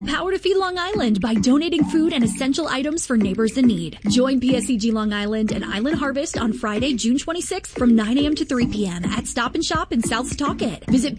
Power to Feed Long Island by donating food and essential items for neighbors in need. Join PSEG Long Island and Island Harvest on Friday, June 26th from 9 a.m. to 3 p.m. at Stop and Shop in South Setauket. Visit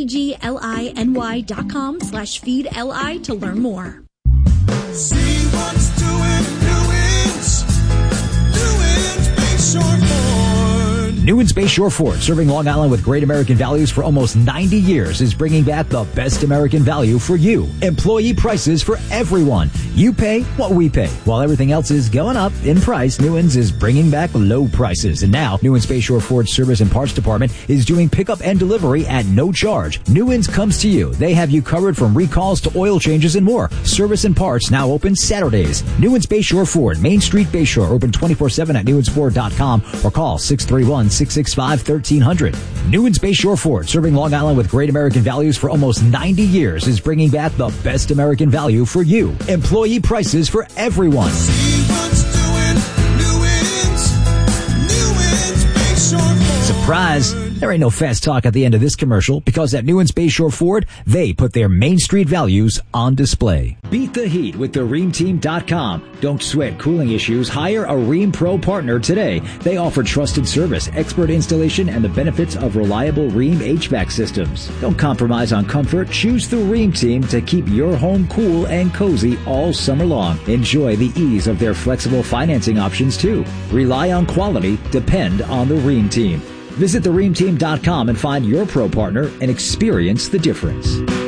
PSEGLINY.com/feedli to learn more. See what's doing Newins Bayshore Ford. Newins Bayshore Ford, serving Long Island with great American values for almost 90 years, is bringing back the best American value for you. Employee prices for everyone. You pay what we pay. While everything else is going up in price, Newins is bringing back low prices. And now, Newins Bayshore Ford Service and Parts Department is doing pickup and delivery at no charge. Newins comes to you. They have you covered from recalls to oil changes and more. Service and parts now open Saturdays. Newins Bayshore Ford, Main Street Bayshore, open 24/7 at newinsford.com or call 631-665-1300. Newins Bayshore Ford, serving Long Island with great American values for almost 90 years, is bringing back the best American value for you. Employee prices for everyone. See what's doing Newins Bayshore Ford. Surprise! There ain't no fast talk at the end of this commercial, because at Newins Bayshore Ford, they put their Main Street values on display. Beat the heat with the RheemTeam.com. Don't sweat cooling issues. Hire a Rheem Pro partner today. They offer trusted service, expert installation, and the benefits of reliable Rheem HVAC systems. Don't compromise on comfort. Choose the Rheem Team to keep your home cool and cozy all summer long. Enjoy the ease of their flexible financing options too. Rely on quality. Depend on the Rheem Team. Visit thereamteam.com and find your pro partner and experience the difference.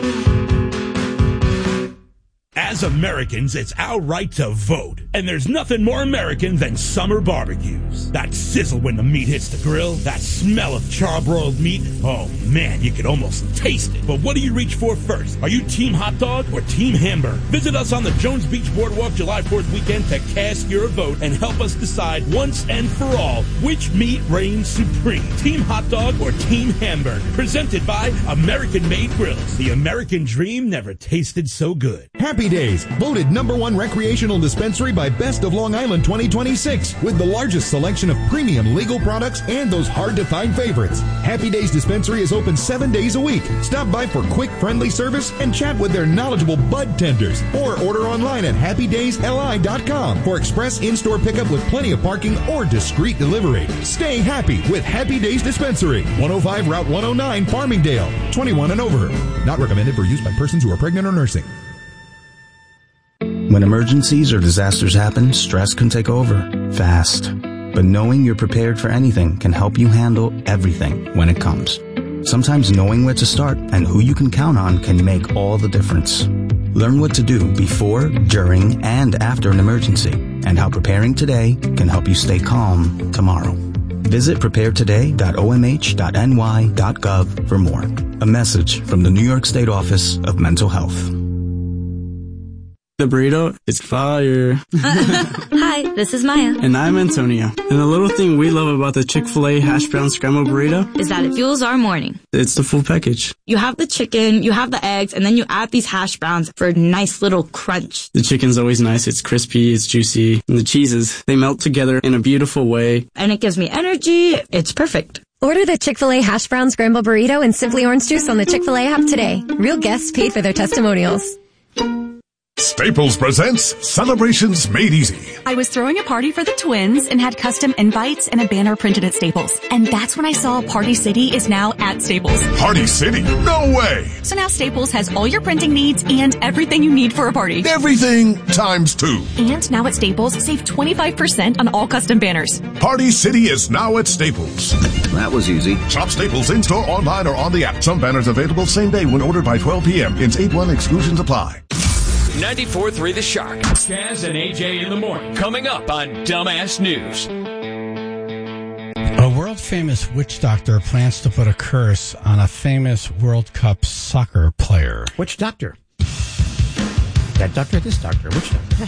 As Americans, it's our right to vote. And there's nothing more American than summer barbecues. That sizzle when the meat hits the grill, that smell of charbroiled meat, oh man, you could almost taste it. But what do you reach for first? Are you team hot dog or team hamburger? Visit us on the Jones Beach Boardwalk July 4th weekend to cast your vote and help us decide once and for all which meat reigns supreme. Team hot dog or team hamburger. Presented by American Made Grills. The American dream never tasted so good. Happy Days, voted #1 recreational dispensary by Best of Long Island 2026, with the largest selection of premium legal products and those hard-to-find favorites. Happy Days Dispensary is open 7 days a week. Stop by for quick, friendly service and chat with their knowledgeable bud tenders, or order online at happydaysli.com for express in-store pickup with plenty of parking or discreet delivery. Stay happy with Happy Days Dispensary, 105 Route 109, Farmingdale, 21 and over. Not recommended for use by persons who are pregnant or nursing. When emergencies or disasters happen, stress can take over, fast. But knowing you're prepared for anything can help you handle everything when it comes. Sometimes knowing where to start and who you can count on can make all the difference. Learn what to do before, during, and after an emergency, and how preparing today can help you stay calm tomorrow. Visit preparetoday.omh.ny.gov for more. A message from the New York State Office of Mental Health. The burrito is fire. Hi, this is Maya. And I'm Antonio. And the little thing we love about the Chick-fil-A hash brown scrambled burrito is that it fuels our morning. It's the full package. You have the chicken, you have the eggs, and then you add these hash browns for a nice little crunch. The chicken's always nice. It's crispy, it's juicy. And the cheeses, they melt together in a beautiful way. And it gives me energy. It's perfect. Order the Chick-fil-A hash brown scrambled burrito and Simply Orange Juice on the Chick-fil-A app today. Real guests paid for their testimonials. Staples presents Celebrations Made Easy. I was throwing a party for the twins and had custom invites and a banner printed at Staples. And that's when I saw Party City is now at Staples. Party City? No way! So now Staples has all your printing needs and everything you need for a party. Everything times 2. And now at Staples, save 25% on all custom banners. Party City is now at Staples. That was easy. Shop Staples in-store, online, or on the app. Some banners available same day when ordered by 12 p.m. Ins 8-1 exclusions apply. 94.3 The Shark. Chaz and AJ in the morning. Coming up on Dumbass News. A world-famous witch doctor plans to put a curse on a famous World Cup soccer player. Which doctor? That doctor, this doctor, which doctor?